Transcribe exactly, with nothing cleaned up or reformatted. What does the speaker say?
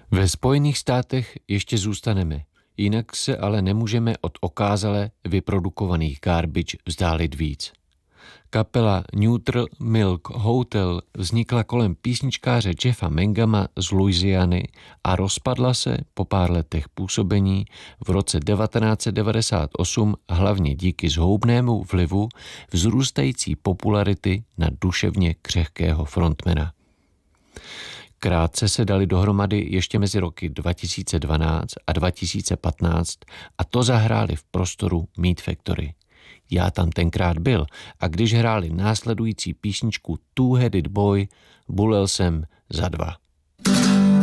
Ve Spojených státech ještě zůstaneme, jinak se ale nemůžeme od okázale vyprodukovaných garbage vzdálit víc. Kapela Neutral Milk Hotel vznikla kolem písničkáře Jeffa Mangama z Louisiany a rozpadla se po pár letech působení v roce devatenáct set devadesát osm hlavně díky zhoubnému vlivu vzrůstající popularity na duševně křehkého frontmana. Krátce se dali dohromady ještě mezi roky dva tisíce dvanáct a dva tisíce patnáct a to zahráli v prostoru Meat Factory. Já tam tenkrát byl a když hráli následující písničku Two-Headed Boy, bulel jsem za dva.